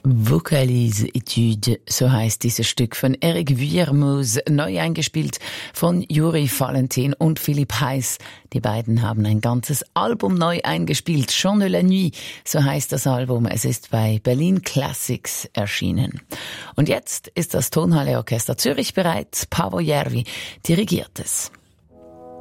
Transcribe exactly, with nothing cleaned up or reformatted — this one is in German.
Vocalise-Etude, so heißt dieses Stück von Eric Wiermoos, neu eingespielt von Juri Valentin und Philipp Heiss. Die beiden haben ein ganzes Album neu eingespielt. Chant de la Nuit, so heißt das Album. Es ist bei Berlin Classics erschienen. Und jetzt ist das Tonhalle Orchester Zürich bereit. Paavo Järvi dirigiert es.